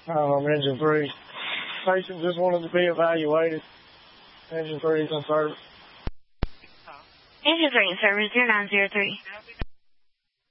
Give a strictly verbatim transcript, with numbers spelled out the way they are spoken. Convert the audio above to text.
Um, engine three. Patient just wanted to be evaluated. Engine three is in service. Engine three in service, zero nine zero three.